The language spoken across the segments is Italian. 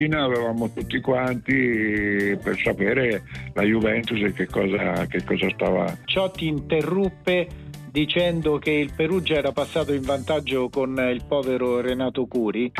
Avevamo tutti quanti per sapere la Juventus e che cosa stava. Ciotti interruppe dicendo che il Perugia era passato in vantaggio con il povero Renato Curi.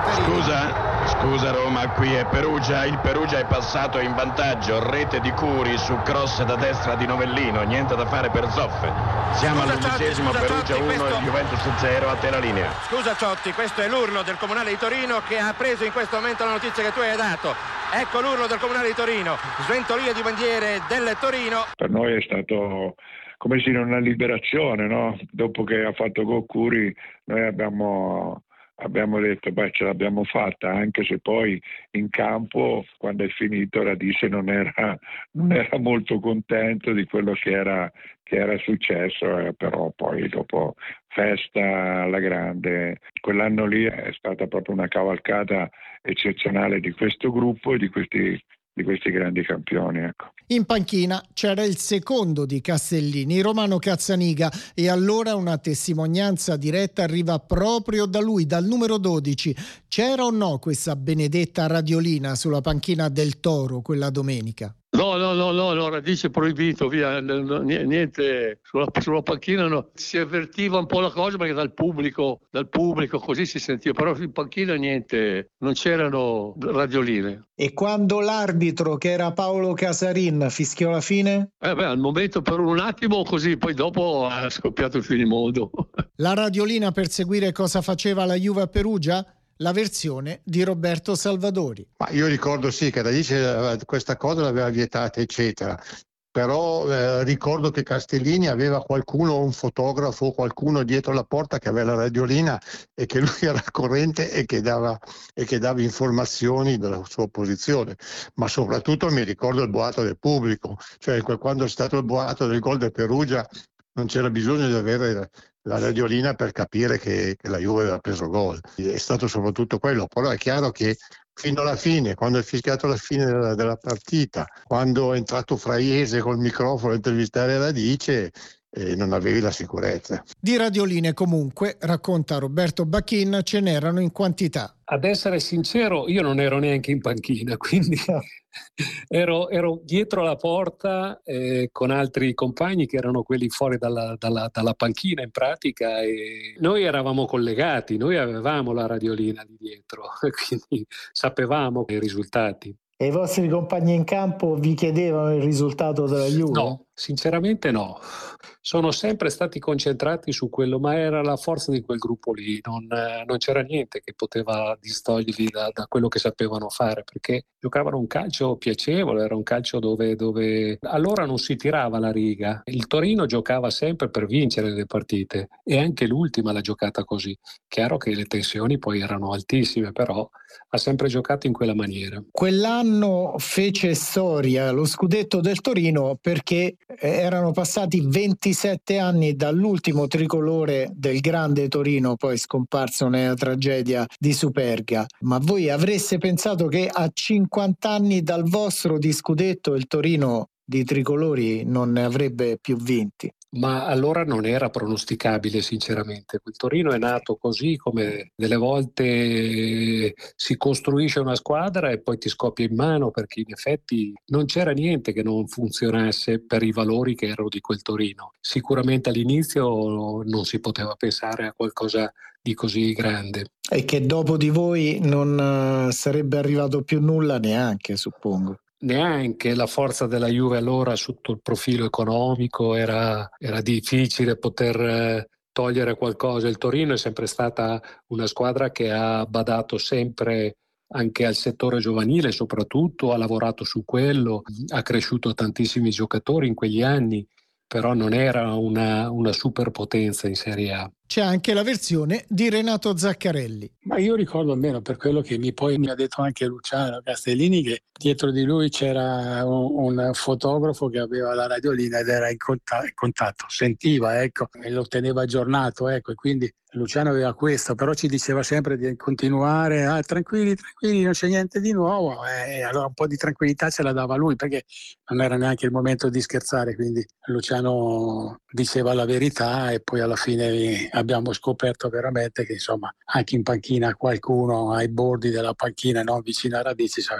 Scusa Roma, qui è Perugia, il Perugia è passato in vantaggio, rete di Curi su cross da destra di Novellino, niente da fare per Zoffe. Siamo all'11°, Perugia 1 e Juventus 0, a te la linea. Scusa Ciotti, questo è l'urlo del Comunale di Torino che ha preso in questo momento la notizia che tu hai dato. Ecco l'urlo del Comunale di Torino, sventolio di bandiere del Torino. Per noi è stato come se una liberazione, no? Dopo che ha fatto gol Curi, noi abbiamo detto ce l'abbiamo fatta, anche se poi in campo, quando è finito, Radice non era molto contento di quello che era successo, però poi dopo festa alla grande. Quell'anno lì è stata proprio una cavalcata eccezionale di questo gruppo e di questi grandi campioni, ecco. In panchina c'era il secondo di Castellini, Romano Cazzaniga, e allora una testimonianza diretta arriva proprio da lui, dal numero 12. C'era o no questa benedetta radiolina sulla panchina del Toro quella domenica? No, Radice proibito, via, niente, sulla panchina no. Si avvertiva un po' la cosa perché dal pubblico così si sentiva, però in panchina niente, non c'erano radioline. E quando l'arbitro, che era Paolo Casarin, fischiò la fine? Al momento per un attimo così, poi dopo ha scoppiato il finimondo. La radiolina per seguire cosa faceva la Juve a Perugia? La versione di Roberto Salvadori. Ma io ricordo sì che Radice questa cosa l'aveva vietata, eccetera. Però ricordo che Castellini aveva un fotografo, qualcuno dietro la porta che aveva la radiolina e che lui era corrente e che dava informazioni della sua posizione. Ma soprattutto mi ricordo il boato del pubblico, cioè quando è stato il boato del gol del Perugia non c'era bisogno di avere la radiolina per capire che la Juve aveva preso gol. È stato soprattutto quello, però è chiaro che fino alla fine, quando è fischiato la fine della partita, quando è entrato Fraiese col microfono a intervistare Radice, non avevi la sicurezza. Di radioline comunque, racconta Roberto Bacchin, ce n'erano in quantità. Ad essere sincero, io non ero neanche in panchina, quindi ero dietro la porta con altri compagni che erano quelli fuori dalla panchina in pratica, e noi eravamo collegati, noi avevamo la radiolina di dietro, quindi sapevamo i risultati. E i vostri compagni in campo vi chiedevano il risultato della Juve? No, sinceramente no. Sono sempre stati concentrati su quello, ma era la forza di quel gruppo lì, non c'era niente che poteva distoglierli da quello che sapevano fare, perché giocavano un calcio piacevole, era un calcio dove allora non si tirava la riga. Il Torino giocava sempre per vincere le partite e anche l'ultima l'ha giocata così. Chiaro che le tensioni poi erano altissime, però ha sempre giocato in quella maniera. Quell'anno fece storia lo scudetto del Torino perché erano passati 27 anni dall'ultimo tricolore del grande Torino, poi scomparso nella tragedia di Superga. Ma voi avreste pensato che a 50 anni dal vostro di scudetto il Torino di tricolori non ne avrebbe più vinti? Ma allora non era pronosticabile, sinceramente. Il Torino è nato così, come delle volte si costruisce una squadra e poi ti scoppia in mano, perché in effetti non c'era niente che non funzionasse per i valori che erano di quel Torino. Sicuramente all'inizio non si poteva pensare a qualcosa di così grande. E che dopo di voi non sarebbe arrivato più nulla neanche, suppongo. Neanche la forza della Juve allora sotto il profilo economico era difficile poter togliere qualcosa. Il Torino è sempre stata una squadra che ha badato sempre anche al settore giovanile, soprattutto ha lavorato su quello, ha cresciuto tantissimi giocatori in quegli anni, però non era una superpotenza in Serie A. C'è anche la versione di Renato Zaccarelli. Ma io ricordo almeno, per quello che mi ha detto anche Luciano Castellini, che dietro di lui c'era un fotografo che aveva la radiolina ed era in contatto, sentiva, ecco, e lo teneva aggiornato, ecco, e quindi Luciano aveva questo, però ci diceva sempre di continuare, tranquilli, non c'è niente di nuovo, e allora un po' di tranquillità ce la dava lui, perché non era neanche il momento di scherzare, quindi Luciano diceva la verità e poi alla fine abbiamo scoperto veramente che insomma anche in panchina qualcuno ai bordi della panchina, non vicino a Radici,